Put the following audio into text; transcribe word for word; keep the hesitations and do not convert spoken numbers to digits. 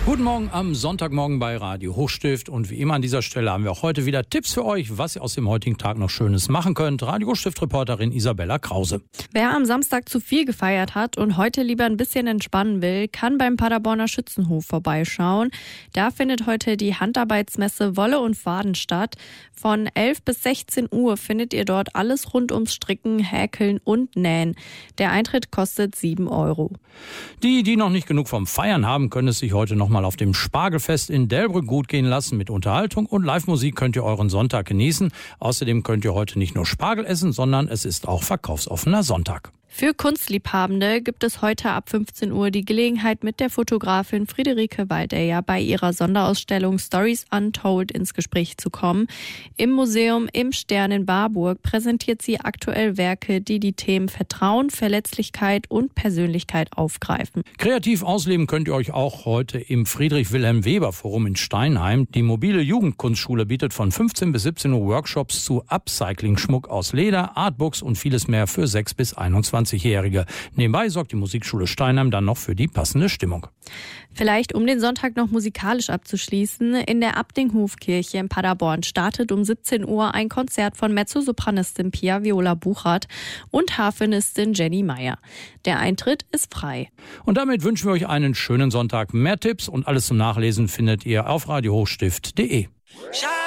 Guten Morgen am Sonntagmorgen bei Radio Hochstift. Und wie immer an dieser Stelle haben wir auch heute wieder Tipps für euch, was ihr aus dem heutigen Tag noch Schönes machen könnt. Radio Hochstift-Reporterin Isabella Krause. Wer am Samstag zu viel gefeiert hat und heute lieber ein bisschen entspannen will, kann beim Paderborner Schützenhof vorbeischauen. Da findet heute die Handarbeitsmesse Wolle und Faden statt. Von elf bis sechzehn Uhr findet ihr dort alles rund ums Stricken, Häkeln und Nähen. Der Eintritt kostet sieben Euro. Die, die noch nicht genug vom Feiern haben, können es sich heute noch mal auf dem Spargelfest in Delbrück gut gehen lassen. Mit Unterhaltung und Live-Musik könnt ihr euren Sonntag genießen. Außerdem könnt ihr heute nicht nur Spargel essen, sondern es ist auch verkaufsoffener Sonntag. Für Kunstliebhabende gibt es heute ab fünfzehn Uhr die Gelegenheit, mit der Fotografin Friederike Waldeyer bei ihrer Sonderausstellung Stories Untold ins Gespräch zu kommen. Im Museum im Stern in Warburg präsentiert sie aktuell Werke, die die Themen Vertrauen, Verletzlichkeit und Persönlichkeit aufgreifen. Kreativ ausleben könnt ihr euch auch heute im Friedrich-Wilhelm-Weber-Forum in Steinheim. Die mobile Jugendkunstschule bietet von fünfzehn bis siebzehn Uhr Workshops zu Upcycling-Schmuck aus Leder, Artbooks und vieles mehr für sechs bis einundzwanzig Jährige. Nebenbei sorgt die Musikschule Steinheim dann noch für die passende Stimmung. Vielleicht, um den Sonntag noch musikalisch abzuschließen, in der Abdinghofkirche in Paderborn startet um siebzehn Uhr ein Konzert von Mezzosopranistin Pia Viola Buchert und Harfenistin Jenny Meyer. Der Eintritt ist frei. Und damit wünschen wir euch einen schönen Sonntag. Mehr Tipps und alles zum Nachlesen findet ihr auf radio hochstift punkt de.